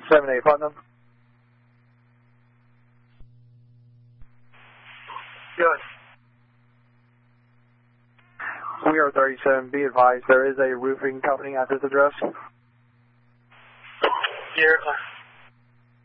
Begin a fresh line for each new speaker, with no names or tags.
7-8 Putnam.
Good.
We are 37. Be advised, there is a roofing company at this address.
Sierra.